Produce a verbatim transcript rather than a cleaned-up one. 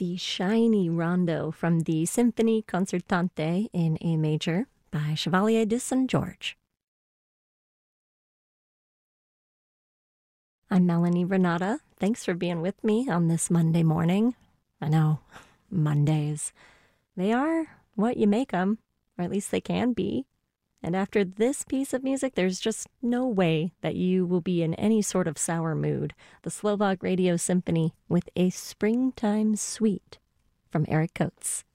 the shiny rondo from the Symphonie Concertante in A major by Chevalier de Saint George. I'm Melanie Renata. Thanks for being with me on this Monday morning. I know, Mondays. They are what you make them, or at least they can be. And after this piece of music, there's just no way that you will be in any sort of sour mood. The Slovak Radio Symphony with a Springtime Suite from Eric Coates.